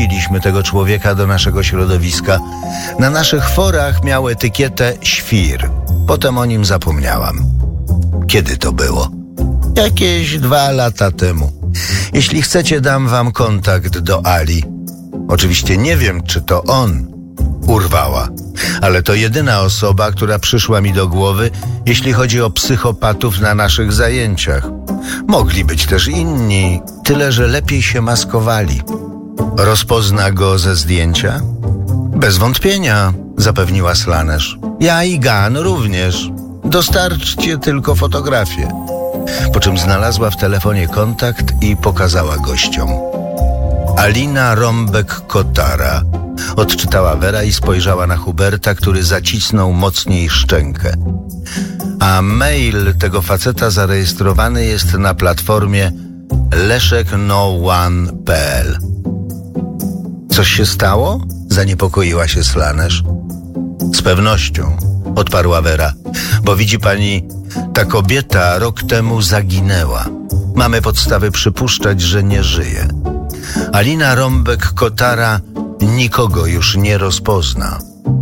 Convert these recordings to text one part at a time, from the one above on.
wpuściliśmy tego człowieka do naszego środowiska. Na naszych forach miał etykietę świr. Potem o nim zapomniałam. Kiedy to było? Jakieś 2 lata temu. Jeśli chcecie, dam wam kontakt do Ali. Oczywiście nie wiem, czy to on urwała, ale to jedyna osoba, która przyszła mi do głowy, jeśli chodzi o psychopatów na naszych zajęciach. Mogli być też inni, tyle że lepiej się maskowali. Rozpozna go ze zdjęcia? Bez wątpienia, zapewniła Slanesh. Ja i Gan również. Dostarczcie tylko fotografię. Po czym znalazła w telefonie kontakt i pokazała gościom. Alina Rąbek-Kotara. Odczytała Wera i spojrzała na Huberta, który zacisnął mocniej szczękę. A mail tego faceta zarejestrowany jest na platformie leszeknoone.pl. Coś się stało? Zaniepokoiła się Slanesh. Z pewnością, odparła Wera, bo widzi pani, ta kobieta rok temu zaginęła. Mamy podstawy przypuszczać, że nie żyje. Alina Rąbek-Kotara nikogo już nie rozpozna.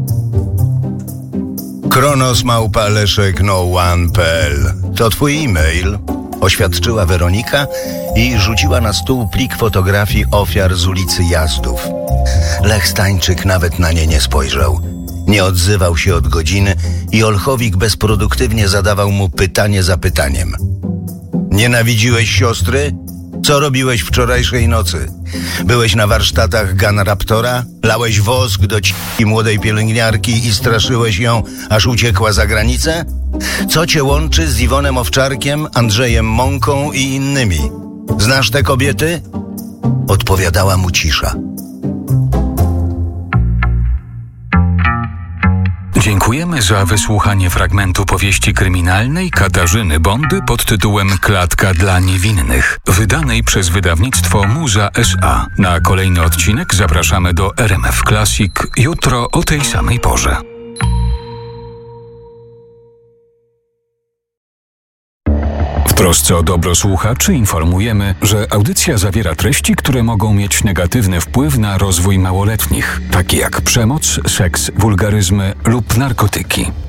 kronos@leszeknoone.pl. To twój e-mail, oświadczyła Weronika i rzuciła na stół plik fotografii ofiar z ulicy Jazdów. Lech Stańczyk nawet na nie nie spojrzał. Nie odzywał się od godziny i Olchowik bezproduktywnie zadawał mu pytanie za pytaniem. Nienawidziłeś siostry? Co robiłeś wczorajszej nocy? Byłeś na warsztatach Gun Raptora? Lałeś wosk do młodej pielęgniarki i straszyłeś ją, aż uciekła za granicę? Co cię łączy z Iwonem Owczarkiem, Andrzejem Mąką i innymi? Znasz te kobiety? Odpowiadała mu cisza. Dziękujemy za wysłuchanie fragmentu powieści kryminalnej Katarzyny Bondy pod tytułem Klatka dla niewinnych, wydanej przez wydawnictwo Muza S.A. Na kolejny odcinek zapraszamy do RMF Classic jutro o tej samej porze. W trosce o dobro słuchaczy informujemy, że audycja zawiera treści, które mogą mieć negatywny wpływ na rozwój małoletnich, takie jak przemoc, seks, wulgaryzmy lub narkotyki.